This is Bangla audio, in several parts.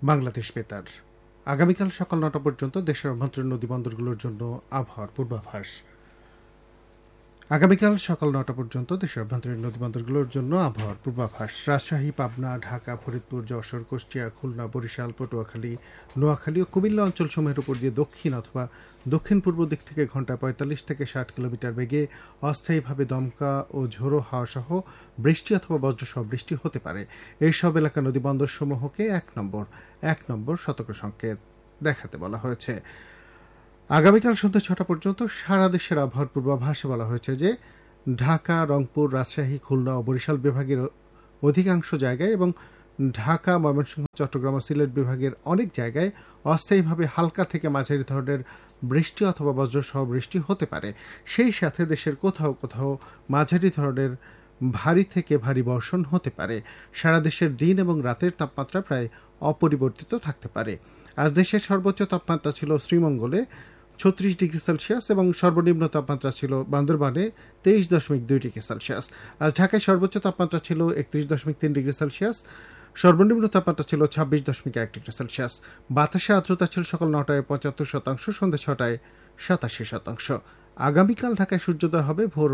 বাংলাদেশ বেতার আগামীকাল সকাল ৯টা পর্যন্ত দেশের অভ্যন্তরীণ নদীবন্দরগুলোর জন্য আবহাওয়ার পূর্বাভাস। আগামীকাল সকাল ৯টা পর্যন্ত দেশের অভ্যন্তরীণ নদীবন্দরগুলোর জন্য আবহাওয়ার পূর্বাভাস। রাজশাহী, পাবনা, ঢাকা, ফরিদপুর, যশোর, কুষ্টিয়া, খুলনা, বরিশাল, পটুয়াখালী, নোয়াখালী ও কুমিল্লা অঞ্চলসমূহের উপর দিয়ে দক্ষিণ অথবা দক্ষিণ পূর্ব দিক থেকে ঘন্টায় ৪৫ থেকে ৬০ কিলোমিটার বেগে অস্থায়ীভাবে দমকা ও ঝোড়ো হাওয়া সহ বৃষ্টি অথবা বজ্রসহ বৃষ্টি হতে পারে। এইসব এলাকা নদীবন্দরসমূহকে এক নম্বর সতর্ক সংকেত দেখাতে বলা হয়েছে। আগামীকাল সন্ধ্যা ৬টা পর্যন্ত সারা দেশের আবহাওয়ার পূর্বাভাসে বলা হয়েছে যে ঢাকা, রংপুর, রাজশাহী, খুলনা ও বরিশাল বিভাগের অধিকাংশ জায়গায় এবং ঢাকা, ময়মনসিংহ, চট্টগ্রাম ও সিলেট বিভাগের অনেক জায়গায় অস্থায়ীভাবে হালকা থেকে মাঝারি ধরনের বৃষ্টি অথবা বজ্রসহ বৃষ্টি হতে পারে। সেই সাথে দেশের কোথাও কোথাও মাঝারি ধরনের ভারী থেকে ভারী বর্ষণ হতে পারে। সারা দেশের দিন এবং রাতের তাপমাত্রা প্রায় অপরিবর্তিত থাকতে পারে। আজ দেশের সর্বোচ্চ তাপমাত্রা ছিল শ্রীমঙ্গলে ৩৬ ডিগ্রি সেলসিয়াস এবং সর্বনিম্ন তাপমাত্রা ছিল বান্দরবানে ২৩.২ ডিগ্রি সেলসিয়াস। আজ ঢাকায় সর্বোচ্চ তাপমাত্রা ছিল ৩১.৩ ডিগ্রি সেলসিয়াস, সর্বনিম্ন তাপমাত্রা ছিল ২৬.১ ডিগ্রি সেলসিয়াস। বাতাসে আর্দ্রতা ছিল সকাল ৯টায় ৭৫%, সন্ধ্যা ৬টায় ৮৭%। আগামীকাল ঢাকায় সূর্যোদয় হবে ভোর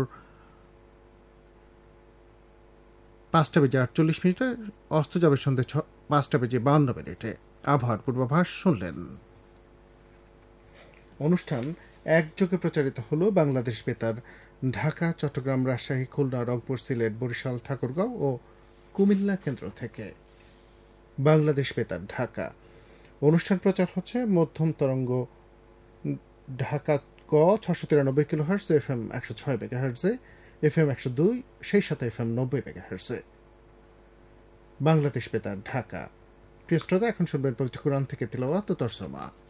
৫টা বেজে ৪৮ অস্ত যাবে সন্ধ্যে ৫টা বেজে ৫২। আবহাওয়ার পূর্বাভাস শুনলেন। অনুষ্ঠান একযোগে প্রচারিত হল বাংলাদেশ বেতার ঢাকা, চট্টগ্রাম, রাজশাহী, খুলনা, রংপুর, সিলেট, বরিশাল, ঠাকুরগাঁও ও কুমিল্লা কেন্দ্র থেকে। বাংলাদেশ বেতার ঢাকা অনুষ্ঠান প্রচার হচ্ছে মধ্যম তরঙ্গ ঢাকা ক ৬৯৩ কিলোহার্টজ, FM ১০৬ মেগাহার্টজে, FM ১০২, সেই সাথে FM ৯০ মেগাহার্টজে। বাংলাদেশ বেতার ঢাকা। প্রিয় শ্রোতা, এখন শুনবেন পবিত্র কুরআন থেকে তিলাওয়াত ও তরজমা।